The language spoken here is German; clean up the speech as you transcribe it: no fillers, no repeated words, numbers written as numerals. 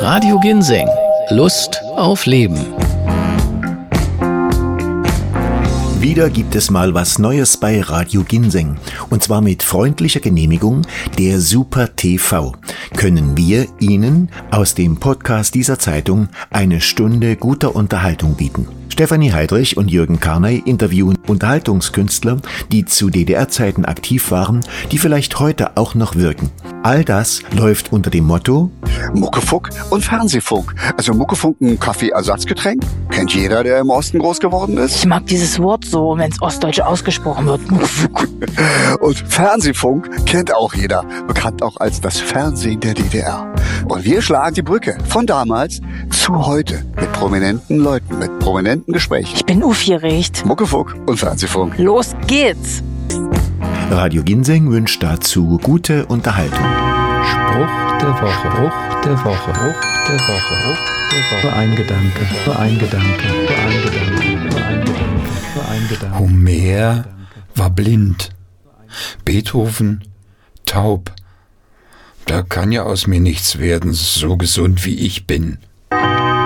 Radio Ginseng. Lust auf Leben. Wieder gibt es mal was Neues bei Radio Ginseng. Und zwar mit freundlicher Genehmigung der Super TV. Können wir Ihnen aus dem Podcast dieser Zeitung eine Stunde guter Unterhaltung bieten. Stefanie Heidrich und Jürgen Karney interviewen Unterhaltungskünstler, die zu DDR-Zeiten aktiv waren, die vielleicht heute auch noch wirken. All das läuft unter dem Motto Muckefunk und Fernsehfunk. Also Muckefunk, ein Kaffeeersatzgetränk. Kennt jeder, der im Osten groß geworden ist. Ich mag dieses Wort so, wenn es ostdeutsch ausgesprochen wird. Und Fernsehfunk kennt auch jeder. Bekannt auch als das Fernsehen der DDR. Und wir schlagen die Brücke von damals zu heute. Mit prominenten Leuten, mit prominenten Gesprächen. Ich bin aufgeregt. Muckefunk und Fernsehfunk. Los geht's! Radio Ginseng wünscht dazu gute Unterhaltung. Spruch der Woche, Spruch der Woche, Spruch der Woche, Spruch der Woche. Ein Gedanke, ein Gedanke, ein Gedanke, ein Gedanke, ein Gedanke. Homer war blind, Beethoven taub. Da kann ja aus mir nichts werden, so gesund wie ich bin.